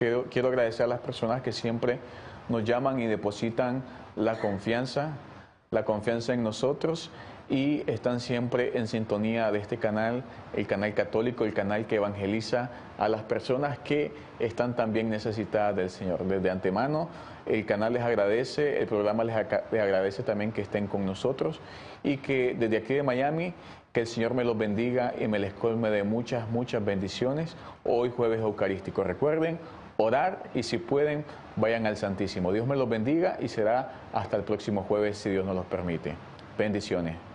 Quiero agradecer a las personas que siempre nos llaman y depositan la confianza en nosotros y están siempre en sintonía de este canal, el canal católico, el canal que evangeliza a las personas que están también necesitadas del Señor. Desde antemano, el canal les agradece, el programa les agradece también que estén con nosotros y que desde aquí de Miami, que el Señor me los bendiga y me les colme de muchas, muchas bendiciones. Hoy jueves eucarístico. Recuerden orar y si pueden, vayan al Santísimo. Dios me los bendiga y será hasta el próximo jueves si Dios nos los permite. Bendiciones.